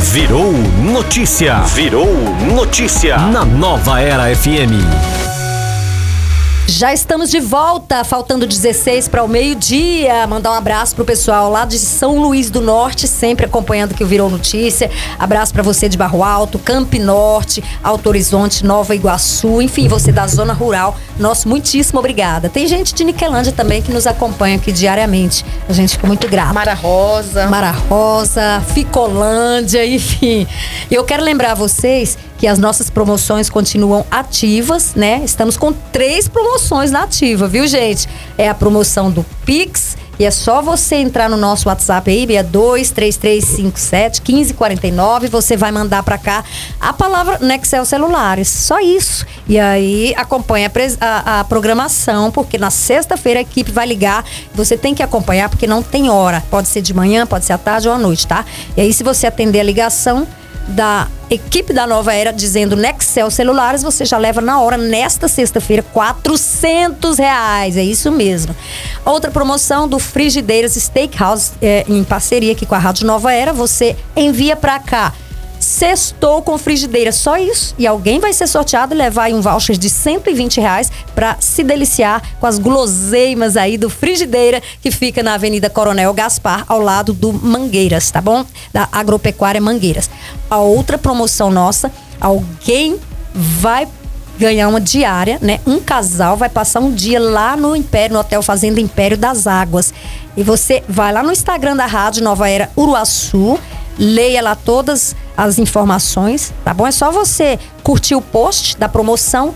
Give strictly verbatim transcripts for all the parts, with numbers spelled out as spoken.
Virou notícia. Virou notícia na Nova Era F M. Já estamos de volta, faltando dezesseis para o meio-dia. Mandar um abraço pro pessoal lá de São Luís do Norte, sempre acompanhando que o Virou Notícia. Abraço para você de Barro Alto, Campo Norte, Alto Horizonte, Nova Iguaçu, enfim, você da zona rural. Nosso muitíssimo obrigada. Tem gente de Niquelândia também que nos acompanha aqui diariamente. A gente fica muito grata. Mara Rosa. Mara Rosa, Ficolândia, enfim. E eu quero lembrar a vocês que as nossas promoções continuam ativas, né? Estamos com três promoções na ativa, viu, gente? É a promoção do Pix, e é só você entrar no nosso WhatsApp aí, seis dois três três cinco sete um cinco quatro nove, você vai mandar pra cá a palavra Nexel Celulares, só isso. E aí acompanha a, a, a programação, porque na sexta-feira a equipe vai ligar, você tem que acompanhar porque não tem hora, pode ser de manhã, pode ser à tarde ou à noite, tá? E aí se você atender a ligação da equipe da Nova Era dizendo Nexel Celulares, você já leva na hora, nesta sexta-feira, quatrocentos reais, é isso mesmo. Outra promoção do Frigideiras Steakhouse, é, em parceria aqui com a Rádio Nova Era, você envia pra cá: sextou com frigideira, só isso. E alguém vai ser sorteado e levar aí um voucher de cento e vinte reais pra se deliciar com as guloseimas aí do Frigideira, que fica na Avenida Coronel Gaspar, ao lado do Mangueiras, tá bom? Da Agropecuária Mangueiras. A outra promoção nossa, alguém vai ganhar uma diária, né? Um casal vai passar um dia lá no Império, no Hotel Fazenda Império das Águas. E você vai lá no Instagram da Rádio Nova Era Uruaçu, leia lá todas as informações, tá bom? É só você curtir o post da promoção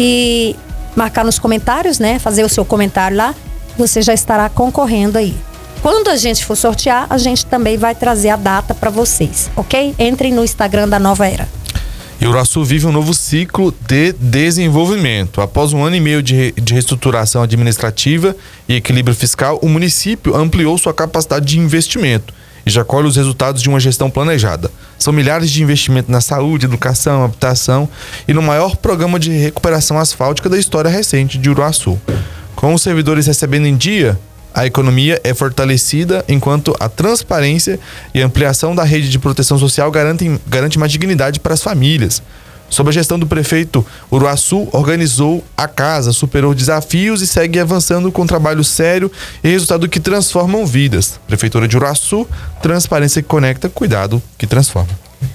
e marcar nos comentários, né? Fazer o seu comentário lá, você já estará concorrendo aí. Quando a gente for sortear, a gente também vai trazer a data para vocês, ok? Entrem no Instagram da Nova Era. E Uruaçu vive um novo ciclo de desenvolvimento. Após um ano e meio de, re, de reestruturação administrativa e equilíbrio fiscal, o município ampliou sua capacidade de investimento e já colhe os resultados de uma gestão planejada. São milhares de investimentos na saúde, educação, habitação e no maior programa de recuperação asfáltica da história recente de Uruaçu. Com os servidores recebendo em dia, a economia é fortalecida, enquanto a transparência e a ampliação da rede de proteção social garantem, garante mais dignidade para as famílias. Sob a gestão do prefeito, Uruaçu organizou a casa, superou desafios e segue avançando com trabalho sério e resultado que transformam vidas. Prefeitura de Uruaçu, transparência que conecta, cuidado que transforma.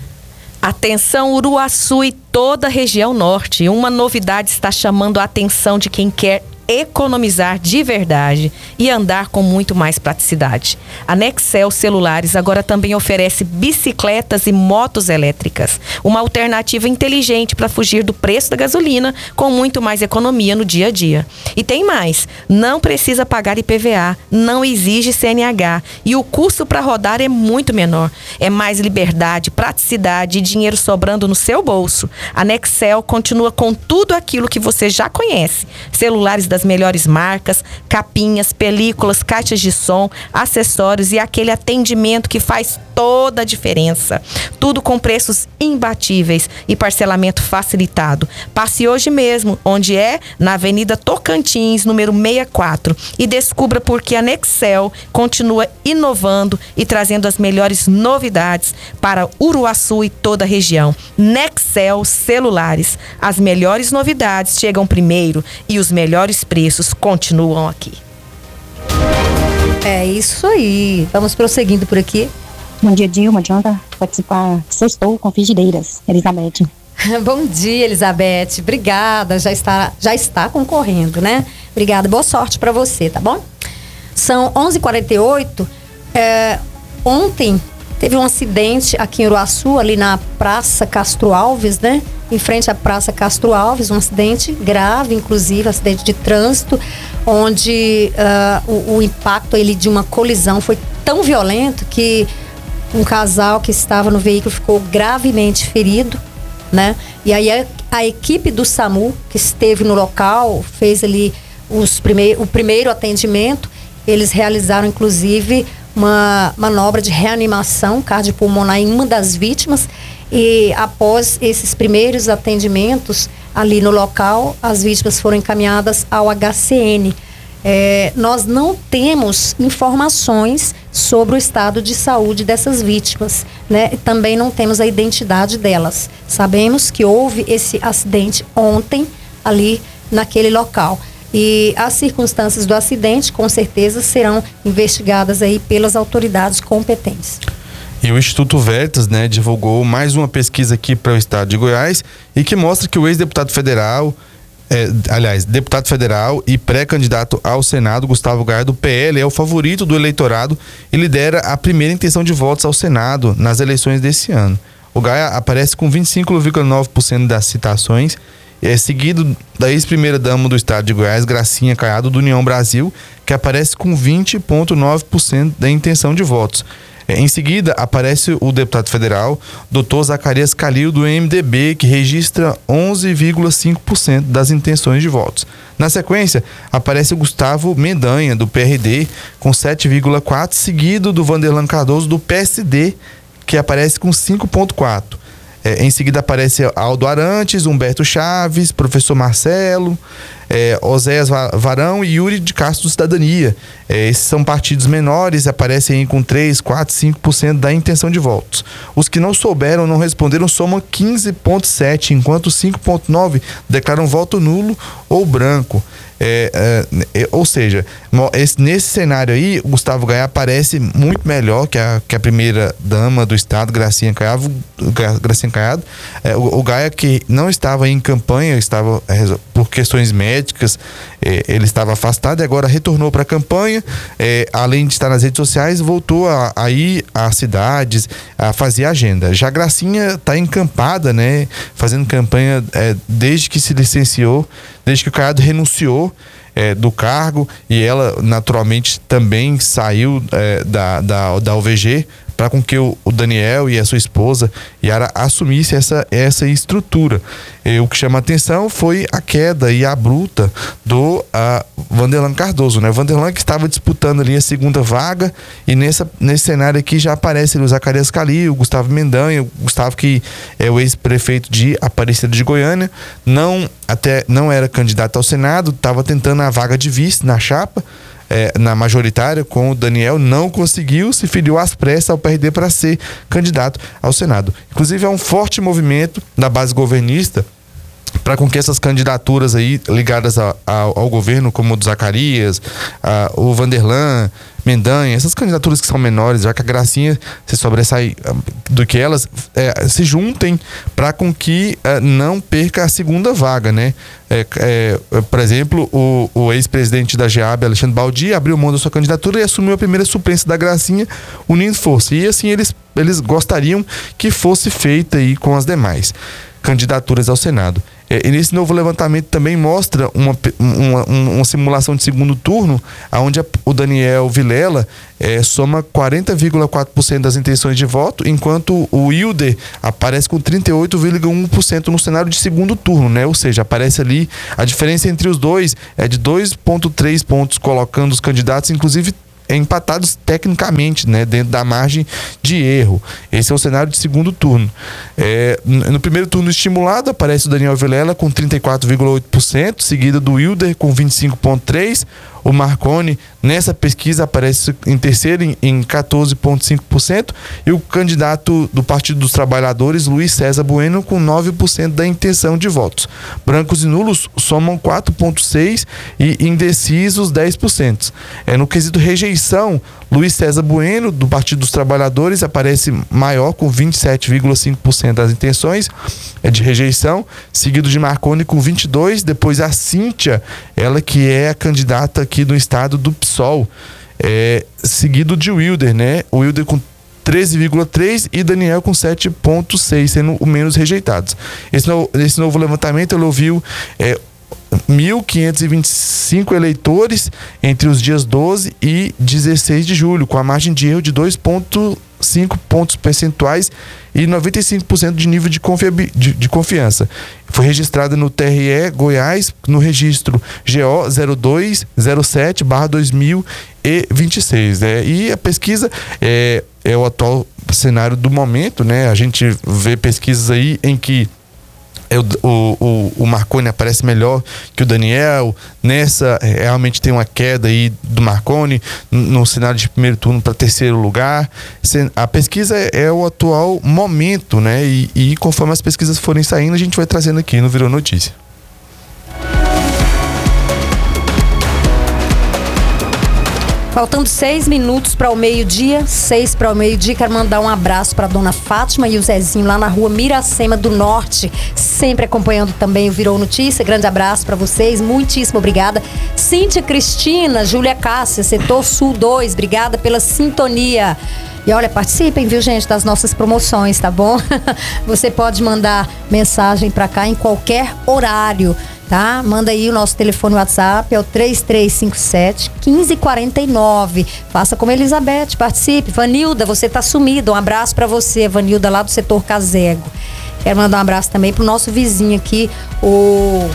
Atenção Uruaçu e toda a região norte. Uma novidade está chamando a atenção de quem quer economizar de verdade e andar com muito mais praticidade. A Nexel Celulares agora também oferece bicicletas e motos elétricas, uma alternativa inteligente para fugir do preço da gasolina, com muito mais economia no dia a dia. E tem mais, não precisa pagar I P V A, não exige C N H e o custo para rodar é muito menor. É mais liberdade, praticidade e dinheiro sobrando no seu bolso. A Nexel continua com tudo aquilo que você já conhece: celulares da das melhores marcas, capinhas, películas, caixas de som, acessórios e aquele atendimento que faz toda a diferença. Tudo com preços imbatíveis e parcelamento facilitado. Passe hoje mesmo, onde é? Na Avenida Tocantins, número sessenta e quatro, e descubra por que a Nexel continua inovando e trazendo as melhores novidades para Uruaçu e toda a região. Nexel Celulares. As melhores novidades chegam primeiro e os melhores preços continuam aqui. É isso aí. Vamos prosseguindo por aqui. Bom dia, Dilma. Adianta participar. Sextou com Frigideiras, Elizabeth. Bom dia, Elizabeth. Obrigada. Já está, já está concorrendo, né? Obrigada. Boa sorte para você, tá bom? São onze e quarenta e oito. É, ontem teve um acidente aqui em Uruaçu, ali na Praça Castro Alves, né? Em frente à Praça Castro Alves, um acidente grave, inclusive, acidente de trânsito, onde uh, o, o impacto ele, de uma colisão foi tão violento que um casal que estava no veículo ficou gravemente ferido, né? E aí a, a equipe do SAMU que esteve no local fez ali os primei- o primeiro atendimento. Eles realizaram, inclusive, uma manobra de reanimação cardiopulmonar em uma das vítimas. E após esses primeiros atendimentos ali no local, as vítimas foram encaminhadas ao H C N. É, nós não temos informações sobre o estado de saúde dessas vítimas, né? Também não temos a identidade delas. Sabemos que houve esse acidente ontem ali naquele local. E as circunstâncias do acidente, com certeza, serão investigadas aí pelas autoridades competentes. E o Instituto Veritas, né, divulgou mais uma pesquisa aqui para o estado de Goiás e que mostra que o ex-deputado federal, é, aliás, deputado federal e pré-candidato ao Senado, Gustavo Gaia, do P L, é o favorito do eleitorado e lidera a primeira intenção de votos ao Senado nas eleições desse ano. O Gaia aparece com vinte e cinco vírgula nove por cento das citações, é seguido da ex-primeira-dama do estado de Goiás, Gracinha Caiado, do União Brasil, que aparece com vinte vírgula nove por cento da intenção de votos. Em seguida, aparece o deputado federal, doutor Zacarias Calil, do M D B, que registra onze vírgula cinco por cento das intenções de votos. Na sequência, aparece o Gustavo Mendanha, do P R D, com sete vírgula quatro por cento, seguido do Vanderlan Cardoso, do P S D, que aparece com cinco vírgula quatro por cento. É, em seguida aparece Aldo Arantes, Humberto Chaves, professor Marcelo, é, Oséias Varão e Yuri de Castro do Cidadania. É, esses são partidos menores, aparecem aí com três, quatro, cinco por cento da intenção de votos. Os que não souberam, não responderam, somam quinze vírgula sete por cento, enquanto cinco vírgula nove por cento declaram voto nulo ou branco. É, é, ou seja, esse, nesse cenário aí, o Gustavo Gaia aparece muito melhor que a, que a primeira dama do estado, Gracinha Caiado. Gracinha Caiado. É, o, o Gaia, que não estava em campanha, estava é, por questões médicas, é, ele estava afastado e agora retornou para a campanha. É, além de estar nas redes sociais, voltou a, a ir às cidades, a fazer agenda. Já a Gracinha está encampada, né, fazendo campanha é, desde que se licenciou, desde que o Caiado renunciou é, do cargo, e ela naturalmente também saiu é, da, da, da O V G para com que o, o Daniel e a sua esposa Yara assumisse essa, essa estrutura. E o que chama a atenção foi a queda e a bruta do a Vanderlan Cardoso, né? Vanderlan, que estava disputando ali a segunda vaga, e nessa, nesse cenário aqui já aparece o Zacarias Calil, o Gustavo Mendanha, o Gustavo, que é o ex-prefeito de Aparecida de Goiânia, não, até, não era candidato ao Senado, estava tentando a vaga de vice na chapa, É, na majoritária com o Daniel, não conseguiu, se filiou às pressas ao P R D para ser candidato ao Senado. Inclusive, é um forte movimento da base governista para com que essas candidaturas aí ligadas a, a, ao governo, como o do Zacarias, a, o Vanderlan, Mendanha, essas candidaturas que são menores, já que a Gracinha se sobressai do que elas, é, se juntem para com que é, não perca a segunda vaga, né? É, é, por exemplo, o, o ex-presidente da G E A B, Alexandre Baldi, abriu mão da sua candidatura e assumiu a primeira suplência da Gracinha, unindo força. E assim eles, eles gostariam que fosse feita aí com as demais candidaturas ao Senado. E nesse novo levantamento também mostra uma, uma, uma simulação de segundo turno, onde o Daniel Vilela é, soma quarenta vírgula quatro por cento das intenções de voto, enquanto o Wilder aparece com trinta e oito vírgula um por cento no cenário de segundo turno, né? Ou seja, aparece ali a diferença entre os dois é de dois vírgula três pontos, colocando os candidatos, inclusive, empatados tecnicamente, né, dentro da margem de erro. Esse é o cenário de segundo turno. É, no primeiro turno estimulado aparece o Daniel Vilela com trinta e quatro vírgula oito por cento, seguido do Wilder com vinte e cinco vírgula três por cento. O Marconi, nessa pesquisa, aparece em terceiro em, em quatorze vírgula cinco por cento, e o candidato do Partido dos Trabalhadores, Luiz César Bueno, com nove por cento da intenção de votos. Brancos e nulos somam quatro vírgula seis por cento e indecisos dez por cento. É, no quesito rejeição, Luiz César Bueno, do Partido dos Trabalhadores, aparece maior, com vinte e sete vírgula cinco por cento das intenções é de rejeição, seguido de Marconi com vinte e dois por cento, depois a Cíntia, ela que é a candidata aqui do estado do P SOL, é, seguido de Wilder, né? O Wilder com treze vírgula três por cento e Daniel com sete vírgula seis por cento, sendo os menos rejeitados. Esse novo, esse novo levantamento ele ouviu é, mil quinhentos e vinte e cinco eleitores entre os dias doze e dezesseis de julho, com a margem de erro de dois vírgula cinco pontos percentuais e noventa e cinco por cento de nível de, confiab... de, de confiança. Foi registrada no T R E Goiás, no registro G O zero dois zero sete barra dois mil e vinte e seis, né? E a pesquisa é, é o atual cenário do momento, né? A gente vê pesquisas aí em que É, o, o, o Marconi aparece melhor que o Daniel. Nessa, é, realmente tem uma queda aí do Marconi no cenário de primeiro turno para terceiro lugar. A pesquisa é, é o atual momento, né? E, e conforme as pesquisas forem saindo, a gente vai trazendo aqui no Virou Notícia. Faltando seis minutos para o meio-dia, seis para o meio-dia, quero mandar um abraço para dona Fátima e o Zezinho lá na rua Miracema do Norte, sempre acompanhando também o Virou Notícia. Grande abraço para vocês, muitíssimo obrigada. Cíntia Cristina, Júlia Cássia, Setor Sul dois, obrigada pela sintonia. E olha, participem, viu, gente, das nossas promoções, tá bom? Você pode mandar mensagem para cá em qualquer horário, tá? Manda aí o nosso telefone WhatsApp, é o três três cinco sete, um cinco quatro nove. Faça como Elizabeth, participe. Vanilda, você tá sumida. Um abraço para você, Vanilda, lá do setor Casego. Quero mandar um abraço também pro nosso vizinho aqui, o...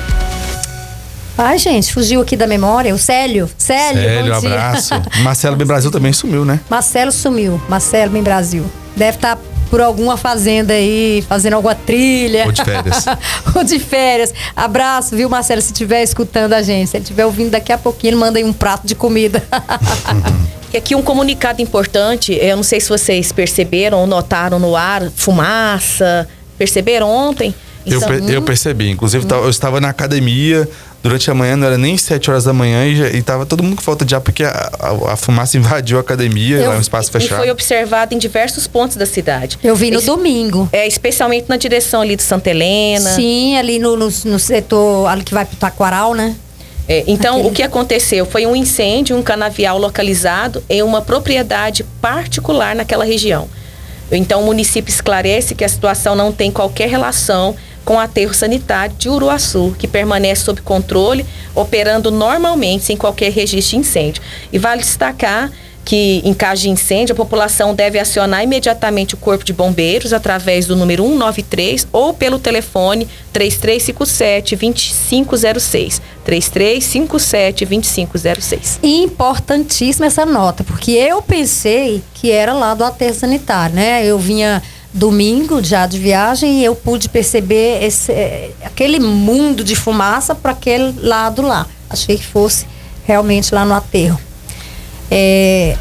Ai, gente, fugiu aqui da memória. O Célio. Célio, Célio, bom dia. abraço. Marcelo Bem Brasil também sumiu, né? Marcelo sumiu. Marcelo Bem Brasil. Deve estar por alguma fazenda aí, fazendo alguma trilha. Ou de férias. Ou de férias. Abraço, viu, Marcelo, se estiver escutando a gente. Se ele estiver ouvindo daqui a pouquinho, ele manda aí um prato de comida. E aqui um comunicado importante, eu não sei se vocês perceberam ou notaram no ar, fumaça. Perceberam ontem? Eu, Então, per- eu percebi. Inclusive, hum. eu estava na academia durante a manhã, não era nem sete horas da manhã e, já, e tava todo mundo com falta de ar porque a, a, a fumaça invadiu a academia, Eu, é um espaço fechado. E foi observado em diversos pontos da cidade. Eu vi no es- domingo. É, especialmente na direção ali de Santa Helena. Sim, ali no, no, no setor ali que vai pro Taquaral, né? É, então, Aquele- o que aconteceu? Foi um incêndio, um canavial localizado em uma propriedade particular naquela região. Então, o município esclarece que a situação não tem qualquer relação com o aterro sanitário de Uruaçu, que permanece sob controle, operando normalmente, sem qualquer registro de incêndio. E vale destacar que, em caso de incêndio, a população deve acionar imediatamente o Corpo de Bombeiros através do número um nove três ou pelo telefone três três cinco sete, dois cinco zero seis. três três cinco sete, dois cinco zero seis. Importantíssima essa nota, porque eu pensei que era lá do aterro sanitário, né? Eu vinha domingo já de viagem e eu pude perceber esse, aquele mundo de fumaça para aquele lado lá. Achei que fosse realmente lá no aterro. É...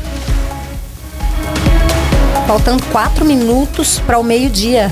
Faltando quatro minutos para o meio-dia.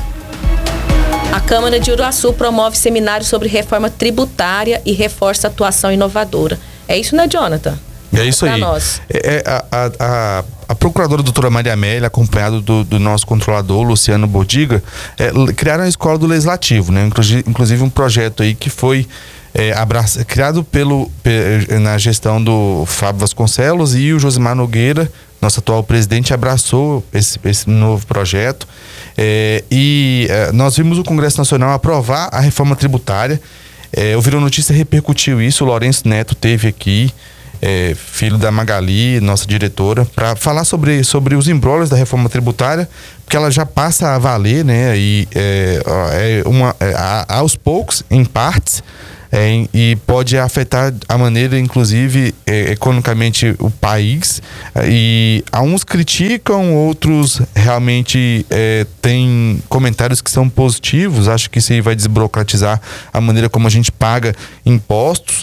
A Câmara de Uruaçu promove seminário sobre reforma tributária e reforça a atuação inovadora. É isso, né, Jonathan? É isso Pra aí. nós. É, é, a, a, a, a procuradora doutora Maria Amélia, acompanhado do, do nosso controlador, Luciano Bordiga, é, criaram a Escola do Legislativo, né? Inclusive, inclusive um projeto aí que foi é, abraça, criado pelo, pe, na gestão do Fábio Vasconcelos, e o Josimar Nogueira, nosso atual presidente, abraçou esse, esse novo projeto. É, e é, nós vimos o Congresso Nacional aprovar a reforma tributária. É, o Virou Notícia repercutiu isso, o Lourenço Neto teve aqui, É, filho da Magali, nossa diretora, para falar sobre, sobre os embrólios da reforma tributária, porque ela já passa a valer, né? E é, é uma, é, aos poucos, em partes, é, e pode afetar a maneira, inclusive, é, economicamente o país. E uns criticam, outros realmente é, têm comentários que são positivos. Acho que isso aí vai desburocratizar a maneira como a gente paga impostos.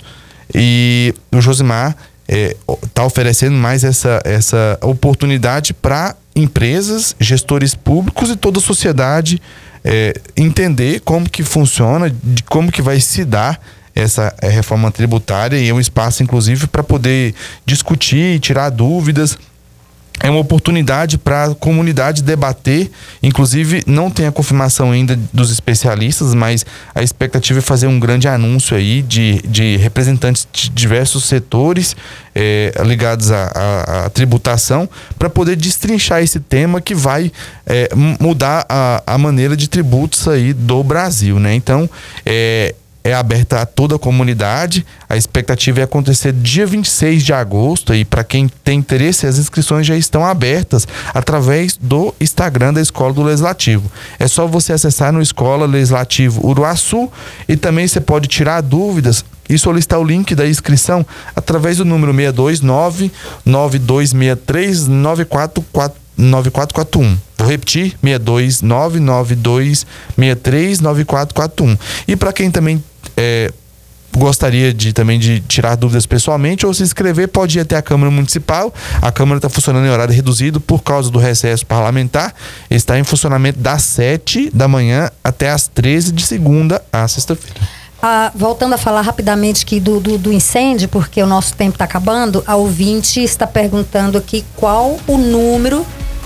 E o Josimar está é, oferecendo mais essa, essa oportunidade para empresas, gestores públicos e toda a sociedade é, entender como que funciona, de como que vai se dar essa é, reforma tributária, e é um espaço, inclusive, para poder discutir, tirar dúvidas. É uma oportunidade para a comunidade debater. Inclusive, não tem a confirmação ainda dos especialistas, mas a expectativa é fazer um grande anúncio aí de, de representantes de diversos setores é, ligados à tributação, para poder destrinchar esse tema que vai é, mudar a, a maneira de tributos aí do Brasil, né? Então, é... é aberta a toda a comunidade. A expectativa é acontecer dia vinte e seis de agosto, e para quem tem interesse, as inscrições já estão abertas através do Instagram da Escola do Legislativo. É só você acessar no Escola Legislativo Uruaçu, e também você pode tirar dúvidas e solicitar o link da inscrição através do número seis dois nove, nove dois seis três, nove quatro quatro nove quatro quatro um. Vou repetir, seis dois nove nove dois seis três nove quatro quatro um. E para quem também é, gostaria de também de tirar dúvidas pessoalmente ou se inscrever, pode ir até a Câmara Municipal. A Câmara está funcionando em horário reduzido por causa do recesso parlamentar. Está em funcionamento das sete da manhã até as treze de segunda a sexta-feira. Ah, voltando a falar rapidamente aqui do, do, do incêndio, porque o nosso tempo está acabando, a ouvinte está perguntando aqui qual o número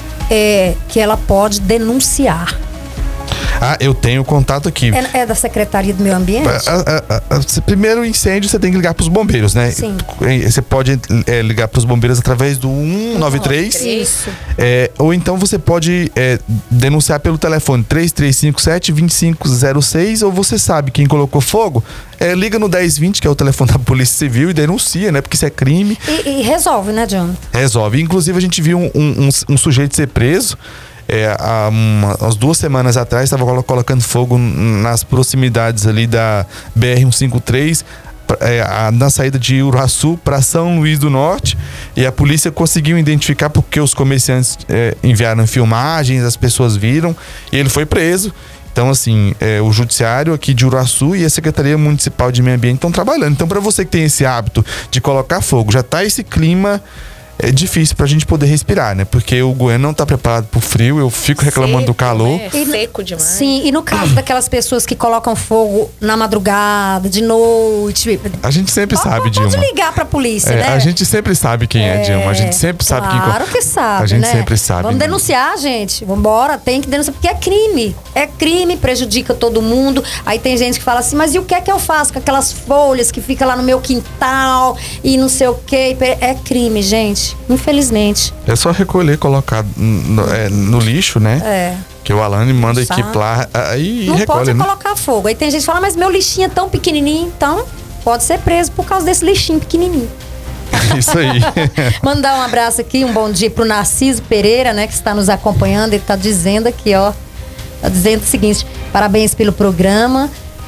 é, que ela pode denunciar. Ah, eu tenho contato aqui. É, é da Secretaria do Meio Ambiente? A, a, a, a, primeiro incêndio você tem que ligar para os bombeiros, né? Sim. Você pode é, ligar para os bombeiros através do um nove três. Isso. É, ou então você pode é, denunciar pelo telefone três três cinco sete, dois cinco zero seis, ou você sabe quem colocou fogo, é, liga no dez vinte, que é o telefone da Polícia Civil, e denuncia, né? Porque isso é crime. E, e resolve, né, John? Resolve. Inclusive a gente viu um, um, um sujeito ser preso. É, há uma, umas duas semanas atrás estava colocando fogo nas proximidades ali da B R cento e cinquenta e três, é, a, na saída de Uruaçu para São Luís do Norte, e a polícia conseguiu identificar porque os comerciantes é, enviaram filmagens, as pessoas viram, e ele foi preso. Então, assim, é, o Judiciário aqui de Uruaçu e a Secretaria Municipal de Meio Ambiente estão trabalhando. Então, para você que tem esse hábito de colocar fogo, já tá esse clima é difícil pra gente poder respirar, né? Porque o Goiânia não tá preparado pro frio, eu fico reclamando seco, do calor. Né? É seco demais. Sim, e no caso daquelas pessoas que colocam fogo na madrugada, de noite... A gente sempre pode, sabe, pode Dilma. Pode ligar pra polícia, é, né? A gente sempre sabe quem é, é Dilma. A gente sempre sabe claro quem... Claro que sabe, A gente né? sempre sabe. Vamos né? denunciar, gente. Vambora, tem que denunciar, porque é crime. É crime, prejudica todo mundo. Aí tem gente que fala assim, mas e o que é que eu faço com aquelas folhas que ficam lá no meu quintal e não sei o quê? É crime, gente. Infelizmente. É só recolher, colocar no, é, no lixo, né? É. Que o Alane manda a Sabe. equipe lá aí Não recolhe, pode né? colocar fogo. Aí tem gente que fala, mas meu lixinho é tão pequenininho, então pode ser preso por causa desse lixinho pequenininho. Isso aí. Mandar um abraço aqui, um bom dia pro Narciso Pereira, né? Que está nos acompanhando. Ele tá dizendo aqui, ó. Tá dizendo o seguinte, parabéns pelo programa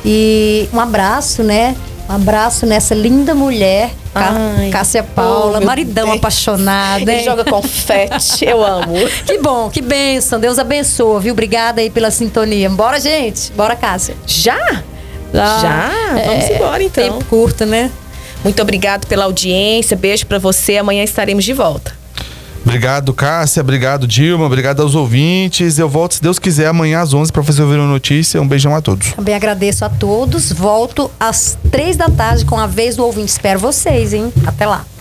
e um abraço, né? Um abraço nessa linda mulher, Ai, Cássia Paula, oh, maridão Deus. apaixonado. Ele hein? joga confete, eu amo. Que bom, que bênção. Deus abençoa, viu? Obrigada aí pela sintonia. Bora, gente. Bora, Cássia. Já? Já? Já? Vamos É, embora, então. Tempo curto, né? Muito obrigado pela audiência. Beijo pra você. Amanhã estaremos de volta. Obrigado, Cássia. Obrigado, Dilma. Obrigado aos ouvintes. Eu volto, se Deus quiser, amanhã às onze para fazer o Virou Notícia. Um beijão a todos. Também agradeço a todos. Volto às três da tarde com a Vez do Ouvinte. Espero vocês, hein? Até lá.